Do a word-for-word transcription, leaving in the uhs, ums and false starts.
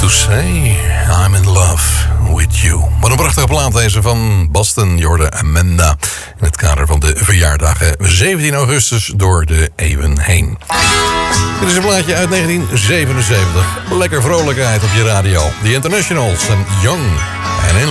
To say I'm in love with you. Wat een prachtige plaat deze van Boston, Jorde Amanda. In het kader van de verjaardagen zeventien augustus door de eeuwen heen. Dit is een plaatje uit negentien zevenenzeventig. Lekker vrolijkheid op je radio. The Internationals en Young and in